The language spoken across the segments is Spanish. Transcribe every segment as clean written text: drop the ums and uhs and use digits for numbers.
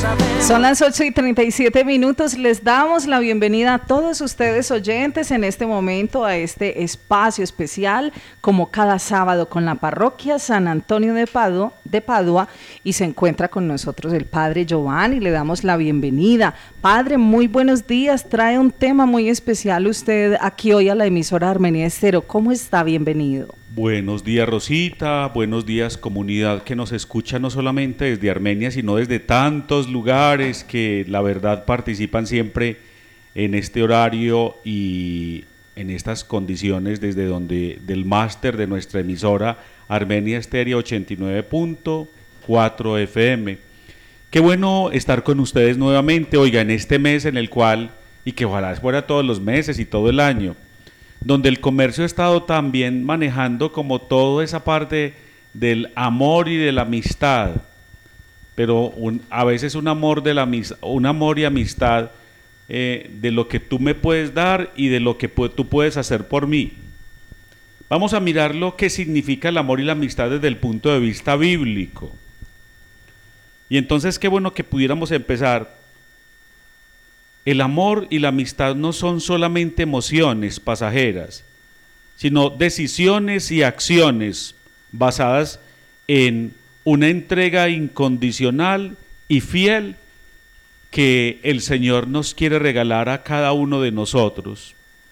Son las 8:37. Les damos la bienvenida a todos ustedes oyentes en este momento a este espacio especial, como cada sábado, con la parroquia San Antonio de Padua, y se encuentra con nosotros el Padre Giovanni. Le damos la bienvenida. Padre, muy buenos días. Trae un tema muy especial usted aquí hoy a la emisora Armenia Estéreo. ¿Cómo está? Bienvenido. Buenos días, Rosita, buenos días, comunidad que nos escucha no solamente desde Armenia, sino desde tantos lugares que la verdad participan siempre en este horario y en estas condiciones desde donde del máster de nuestra emisora Armenia Estéreo 89.4 FM. Qué bueno estar con ustedes nuevamente, oiga, en este mes en el cual, y que ojalá fuera todos los meses y todo el año, donde el comercio ha estado también manejando como toda esa parte del amor y de la amistad, pero a veces un amor y amistad de lo que tú me puedes dar y de lo que tú puedes hacer por mí. Vamos a mirar lo que significa el amor y la amistad desde el punto de vista bíblico. Y entonces qué bueno que pudiéramos empezar. El amor y la amistad no son solamente emociones pasajeras, sino decisiones y acciones basadas en una entrega incondicional y fiel que el Señor nos quiere regalar a cada uno de nosotros.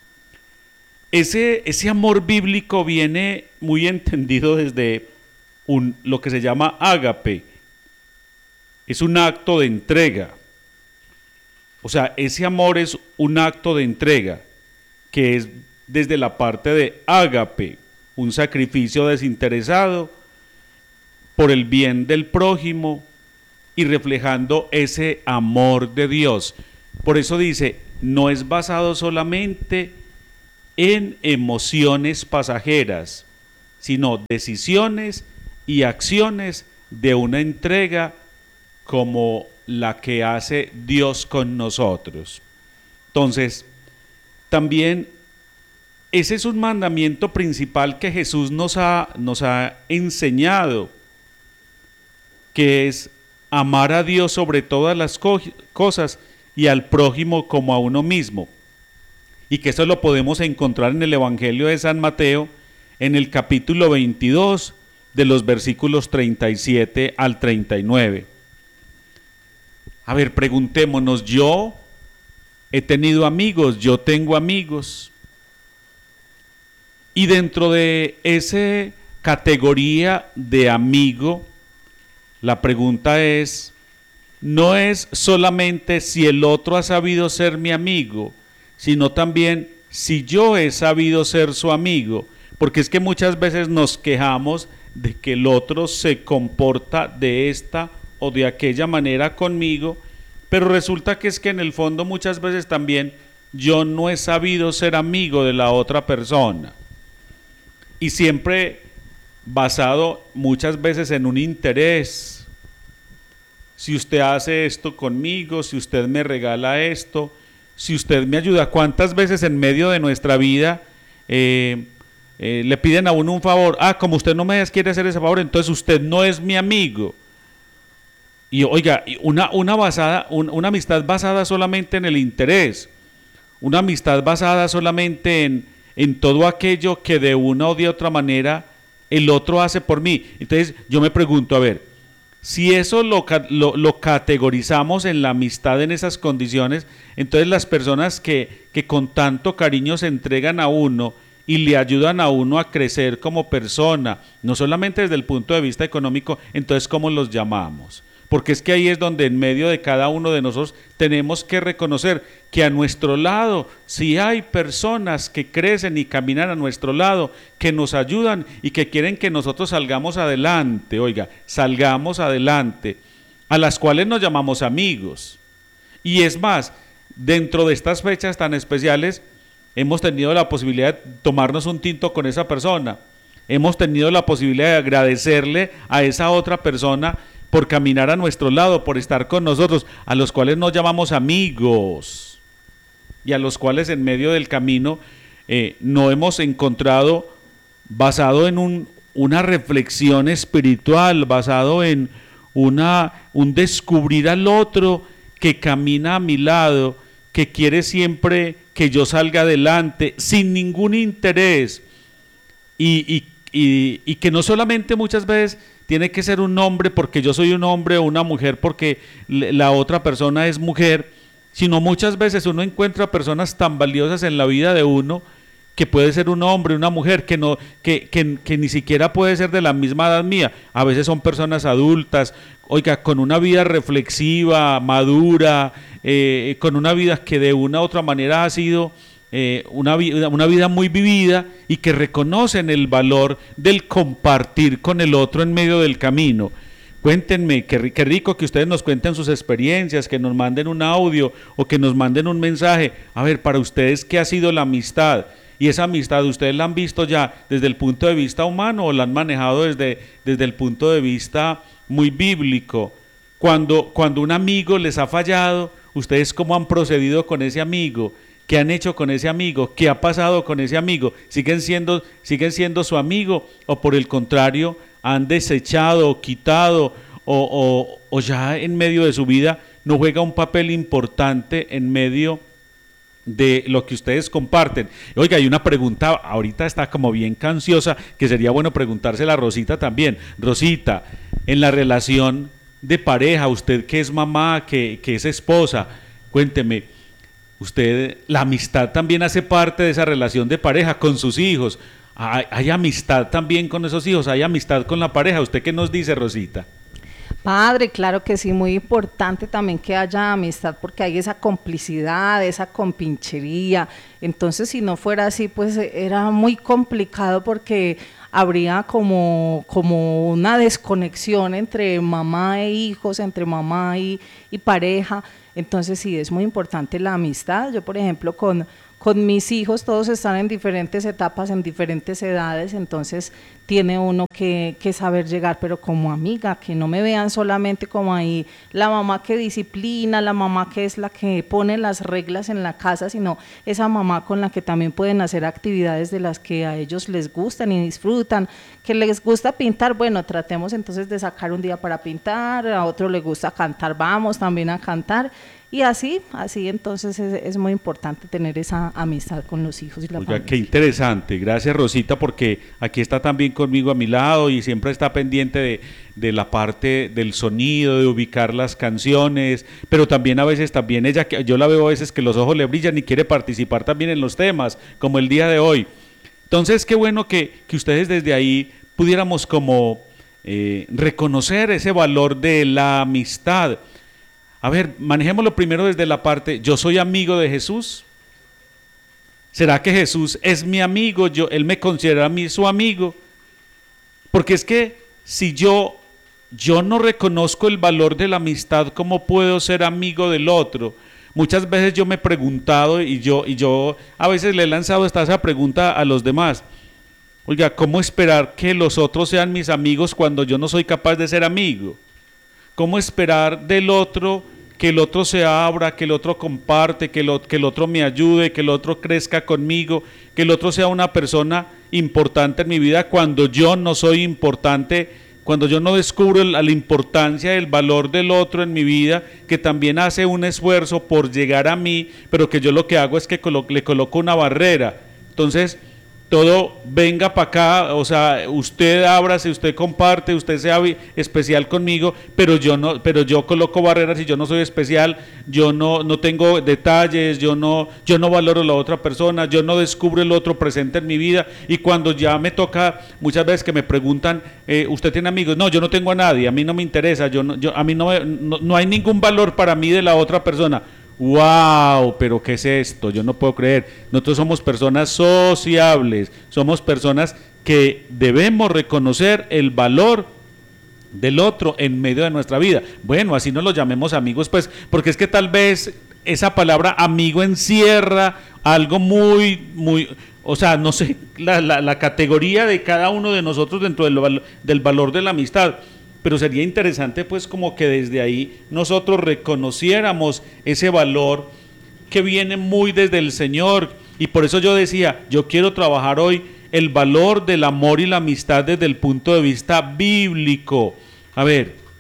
Ese amor bíblico viene muy entendido desde lo que se llama ágape. Es un acto de entrega. O sea, ese amor es un acto de entrega, que es desde la parte de ágape, un sacrificio desinteresado por el bien del prójimo y reflejando ese amor de Dios. Por eso dice, no es basado solamente en emociones pasajeras, sino decisiones y acciones de una entrega como la que hace Dios con nosotros. Entonces, también ese es un mandamiento principal que Jesús nos ha enseñado, que es amar a Dios sobre todas las cosas y al prójimo como a uno mismo. Y que eso lo podemos encontrar en el Evangelio de San Mateo, en el capítulo 22, de los versículos 37 al 39. A ver, preguntémonos, yo he tenido amigos, yo tengo amigos. Y dentro de esa categoría de amigo, la pregunta es, no es solamente si el otro ha sabido ser mi amigo, sino también si yo he sabido ser su amigo. Porque es que muchas veces nos quejamos de que el otro se comporta de esta o de aquella manera conmigo, pero resulta que es que en el fondo muchas veces también yo no he sabido ser amigo de la otra persona. Y siempre basado muchas veces en un interés. Si usted hace esto conmigo, si usted me regala esto, si usted me ayuda. ¿Cuántas veces en medio de nuestra vida le piden a uno un favor? Como usted no me quiere hacer ese favor, entonces usted no es mi amigo. Y oiga, una amistad basada solamente en el interés, una amistad basada solamente en todo aquello que de una o de otra manera el otro hace por mí. Entonces yo me pregunto, a ver, si eso lo categorizamos en la amistad en esas condiciones, entonces las personas que con tanto cariño se entregan a uno y le ayudan a uno a crecer como persona, no solamente desde el punto de vista económico, entonces ¿cómo los llamamos? Porque es que ahí es donde en medio de cada uno de nosotros tenemos que reconocer que a nuestro lado, si hay personas que crecen y caminan a nuestro lado, que nos ayudan y que quieren que nosotros salgamos adelante, salgamos adelante, a las cuales nos llamamos amigos. Y es más, dentro de estas fechas tan especiales, hemos tenido la posibilidad de tomarnos un tinto con esa persona, hemos tenido la posibilidad de agradecerle a esa otra persona por caminar a nuestro lado, por estar con nosotros, a los cuales nos llamamos amigos y a los cuales en medio del camino no hemos encontrado, basado en una reflexión espiritual, basado en un descubrir al otro que camina a mi lado, que quiere siempre que yo salga adelante, sin ningún interés, y que no solamente muchas veces tiene que ser un hombre porque yo soy un hombre o una mujer porque la otra persona es mujer, sino muchas veces uno encuentra personas tan valiosas en la vida de uno que puede ser un hombre, una mujer, que ni siquiera puede ser de la misma edad mía. A veces son personas adultas, oiga, con una vida reflexiva, madura, con una vida que de una u otra manera ha sido una vida muy vivida y que reconocen el valor del compartir con el otro en medio del camino. Cuéntenme, qué rico que ustedes nos cuenten sus experiencias, que nos manden un audio o que nos manden un mensaje. A ver, para ustedes, ¿qué ha sido la amistad? Y esa amistad, ¿ustedes la han visto ya desde el punto de vista humano o la han manejado desde el punto de vista muy bíblico? Cuando un amigo les ha fallado, ¿ustedes cómo han procedido con ese amigo? ¿Qué han hecho con ese amigo? ¿Qué ha pasado con ese amigo? ¿Siguen siendo su amigo o por el contrario han desechado o quitado o ya en medio de su vida no juega un papel importante en medio de lo que ustedes comparten? Oiga, hay una pregunta, ahorita está como bien cansiosa, que sería bueno preguntársela a Rosita también. Rosita, en la relación de pareja, usted que es mamá, que es esposa, cuénteme, usted, la amistad también hace parte de esa relación de pareja con sus hijos. ¿Hay amistad también con esos hijos? ¿Hay amistad con la pareja? ¿Usted qué nos dice, Rosita? Padre, claro que sí, muy importante también que haya amistad porque hay esa complicidad, esa compinchería. Entonces, si no fuera así, pues era muy complicado porque habría como una desconexión entre mamá e hijos, entre mamá y pareja. Entonces, sí, es muy importante la amistad. Yo, por ejemplo, con mis hijos, todos están en diferentes etapas, en diferentes edades, entonces tiene uno que saber llegar, pero como amiga, que no me vean solamente como ahí la mamá que disciplina, la mamá que es la que pone las reglas en la casa, sino esa mamá con la que también pueden hacer actividades de las que a ellos les gustan y disfrutan, que les gusta pintar, bueno, tratemos entonces de sacar un día para pintar, a otro le gusta cantar, vamos también a cantar. Y así entonces es muy importante tener esa amistad con los hijos y la familia. Qué interesante, gracias Rosita, porque aquí está también conmigo a mi lado y siempre está pendiente de la parte del sonido, de ubicar las canciones, pero también a veces ella, yo la veo a veces que los ojos le brillan y quiere participar también en los temas, como el día de hoy. Entonces qué bueno que ustedes desde ahí pudiéramos como reconocer ese valor de la amistad. A ver, manejémoslo primero desde la parte, ¿yo soy amigo de Jesús? ¿Será que Jesús es mi amigo? ¿Él me considera a mí su amigo? Porque es que si yo no reconozco el valor de la amistad, ¿cómo puedo ser amigo del otro? Muchas veces yo me he preguntado y yo a veces le he lanzado esa pregunta a los demás. Oiga, ¿cómo esperar que los otros sean mis amigos cuando yo no soy capaz de ser amigo? ¿Cómo esperar del otro que el otro se abra, que el otro comparte, que el otro me ayude, que el otro crezca conmigo, que el otro sea una persona importante en mi vida cuando yo no soy importante, cuando yo no descubro la importancia del valor del otro en mi vida, que también hace un esfuerzo por llegar a mí, pero que yo lo que hago es que le coloco una barrera? Entonces, todo venga para acá, o sea, usted ábrase, usted comparte, usted sea especial conmigo, pero yo coloco barreras y yo no soy especial, yo no tengo detalles, yo no valoro a la otra persona, yo no descubro el otro presente en mi vida, y cuando ya me toca, muchas veces que me preguntan, ¿usted tiene amigos? No, yo no tengo a nadie, a mí no me interesa, a mí no hay ningún valor para mí de la otra persona. ¡Wow! ¿Pero qué es esto? Yo no puedo creer. Nosotros somos personas sociables, somos personas que debemos reconocer el valor del otro en medio de nuestra vida. Bueno, así no lo llamemos amigos, pues, porque es que tal vez esa palabra amigo encierra algo muy, o sea, no sé, la categoría de cada uno de nosotros dentro del valor de la amistad. Pero sería interesante pues como que desde ahí nosotros reconociéramos ese valor que viene muy desde el Señor, y por eso yo decía, yo quiero trabajar hoy el valor del amor y la amistad desde el punto de vista bíblico. A ver,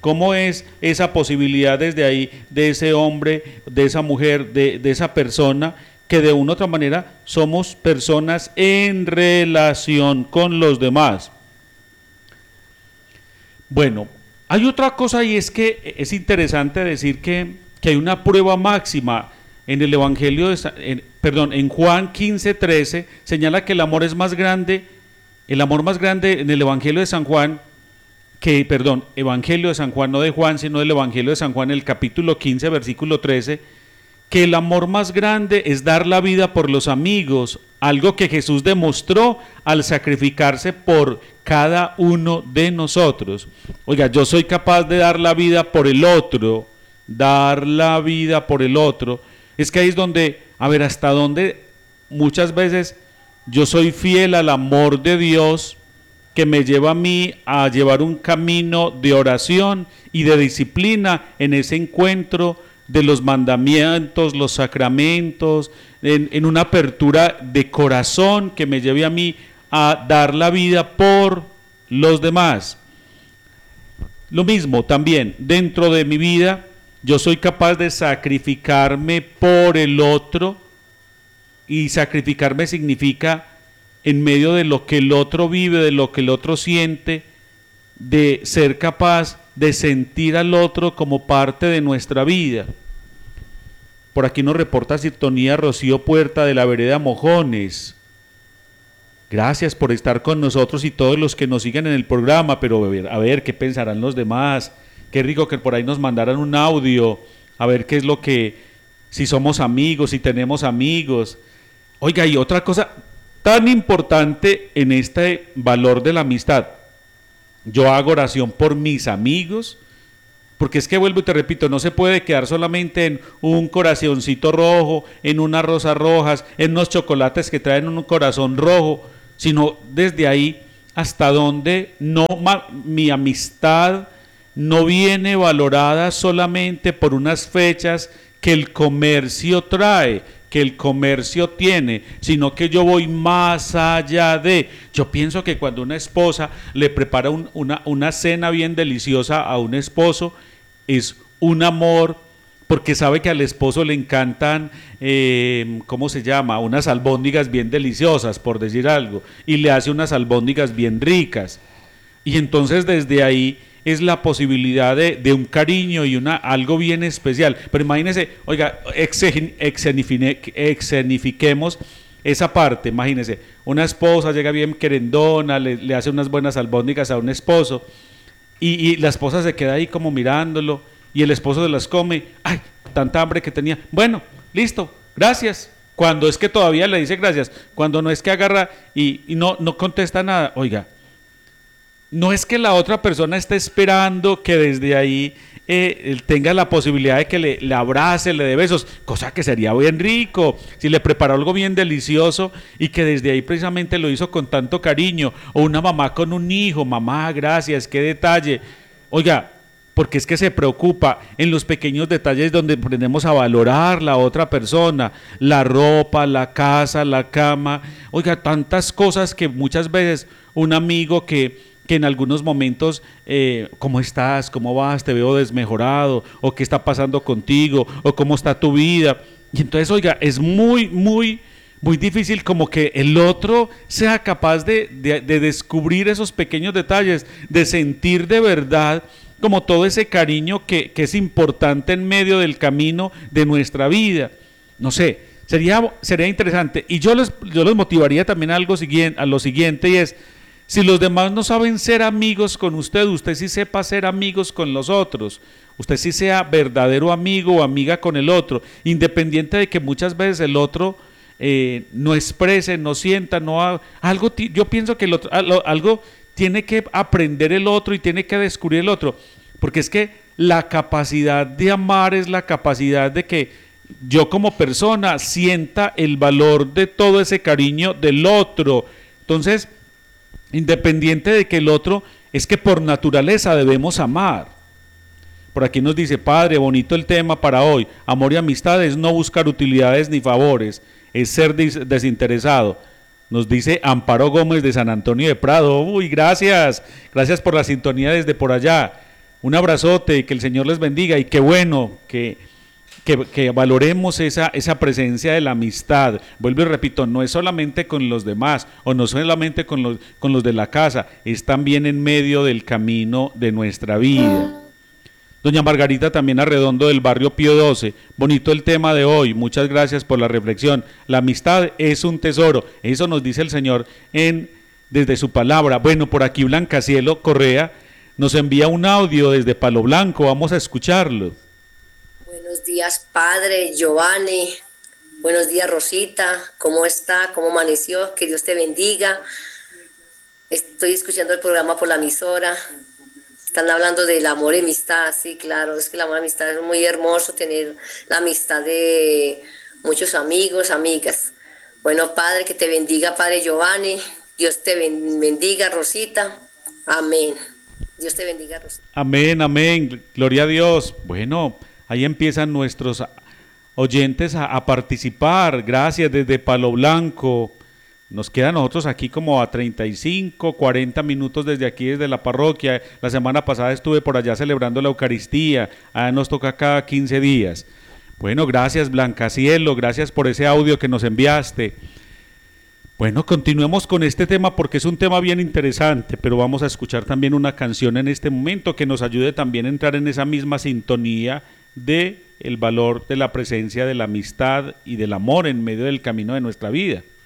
¿Cómo es esa posibilidad desde ahí, de ese hombre, de esa mujer, de esa persona, que de una u otra manera somos personas en relación con los demás? Bueno, hay otra cosa, y es que es interesante decir que hay una prueba máxima en el Evangelio en Juan 15:13 señala que el amor más grande en el Evangelio de San Juan, Evangelio de San Juan, no de Juan, sino del Evangelio de San Juan, el capítulo 15, versículo 13, que el amor más grande es dar la vida por los amigos, algo que Jesús demostró al sacrificarse por cada uno de nosotros. Oiga, yo soy capaz de dar la vida por el otro, Es que ahí es donde, a ver, hasta dónde muchas veces yo soy fiel al amor de Dios, que me lleva a mí a llevar un camino de oración y de disciplina en ese encuentro de los mandamientos, los sacramentos, en una apertura de corazón que me lleve a mí a dar la vida por los demás. Lo mismo también, dentro de mi vida, yo soy capaz de sacrificarme por el otro, y sacrificarme significa en medio de lo que el otro vive, de lo que el otro siente, de ser capaz de sentir al otro como parte de nuestra vida. Por aquí nos reporta sintonía Rocío Puerta de la vereda Mojones. Gracias por estar con nosotros y todos los que nos siguen en el programa, pero a ver qué pensarán los demás. Qué rico que por ahí nos mandaran un audio, a ver qué es lo que, si somos amigos, si tenemos amigos. Oiga, y otra cosa tan importante en este valor de la amistad, yo hago oración por mis amigos, porque es que vuelvo y te repito, no se puede quedar solamente en un corazoncito rojo, en unas rosas rojas, en unos chocolates que traen un corazón rojo, sino desde ahí hasta donde mi amistad no viene valorada solamente por unas fechas que el comercio trae, que el comercio tiene, sino que yo voy más allá de. Yo pienso que cuando una esposa le prepara una cena bien deliciosa a un esposo, es un amor, porque sabe que al esposo le encantan, ¿cómo se llama? Unas albóndigas bien deliciosas, por decir algo, y le hace unas albóndigas bien ricas. Y entonces desde ahí es la posibilidad de un cariño y algo bien especial. Pero imagínense, oiga, escenifiquemos esa parte. Imagínense, una esposa llega bien querendona, le hace unas buenas albóndigas a un esposo, y la esposa se queda ahí como mirándolo, y el esposo se las come. ¡Ay, tanta hambre que tenía! Bueno, listo, gracias. Cuando es que todavía le dice gracias, cuando no es que agarra y no contesta nada. Oiga, no es que la otra persona esté esperando que desde ahí él tenga la posibilidad de que le abrace, le dé besos, cosa que sería bien rico, si le preparó algo bien delicioso y que desde ahí precisamente lo hizo con tanto cariño, o una mamá con un hijo, mamá, gracias, qué detalle. Oiga, porque es que se preocupa en los pequeños detalles donde aprendemos a valorar la otra persona, la ropa, la casa, la cama, oiga, tantas cosas que muchas veces un amigo que en algunos momentos, ¿cómo estás? ¿Cómo vas? Te veo desmejorado, o ¿qué está pasando contigo? O ¿cómo está tu vida? Y entonces, oiga, es muy, muy, muy difícil como que el otro sea capaz de descubrir esos pequeños detalles, de sentir de verdad como todo ese cariño que es importante en medio del camino de nuestra vida. No sé, sería interesante. Y yo los motivaría también a lo siguiente, y es: si los demás no saben ser amigos con usted, usted sí sepa ser amigos con los otros. Usted sí sea verdadero amigo o amiga con el otro, independiente de que muchas veces el otro no exprese, no sienta, no haga algo. Yo pienso que el otro, algo tiene que aprender el otro y tiene que descubrir el otro, porque es que la capacidad de amar es la capacidad de que yo como persona sienta el valor de todo ese cariño del otro. Entonces, independiente de que el otro, es que por naturaleza debemos amar. Por aquí nos dice: padre, bonito el tema para hoy. Amor y amistad es no buscar utilidades ni favores, es ser desinteresado. Nos dice Amparo Gómez de San Antonio de Prado. Uy, gracias por la sintonía desde por allá. Un abrazote, que el Señor les bendiga y qué bueno que valoremos esa presencia de la amistad. Vuelvo y repito, no es solamente con los demás o no solamente con los de la casa, es también en medio del camino de nuestra vida. Doña Margarita también Arredondo del barrio Pío 12, bonito el tema de hoy, muchas gracias por la reflexión. La amistad es un tesoro, eso nos dice el Señor desde su palabra. Bueno, por aquí Blancacielo Correa nos envía un audio desde Palo Blanco, vamos a escucharlo. Buenos días, padre Giovanni. Buenos días, Rosita. ¿Cómo está? ¿Cómo amaneció? Que Dios te bendiga. Estoy escuchando el programa por la emisora. Están hablando del amor y amistad. Sí, claro, es que el amor y amistad es muy hermoso, tener la amistad de muchos amigos, amigas. Bueno, padre, que te bendiga, padre Giovanni. Dios te bendiga, Rosita. Amén. Dios te bendiga, Rosita. Amén, amén. Gloria a Dios. Bueno, ahí empiezan nuestros oyentes a participar. Gracias desde Palo Blanco. Nos queda a nosotros aquí como a 35, 40 minutos desde aquí, desde la parroquia. La semana pasada estuve por allá celebrando la Eucaristía. Allá nos toca cada 15 días. Bueno, gracias Blancacielo, gracias por ese audio que nos enviaste. Bueno, continuemos con este tema porque es un tema bien interesante, pero vamos a escuchar también una canción en este momento que nos ayude también a entrar en esa misma sintonía de el valor de la presencia de la amistad y del amor en medio del camino de nuestra vida.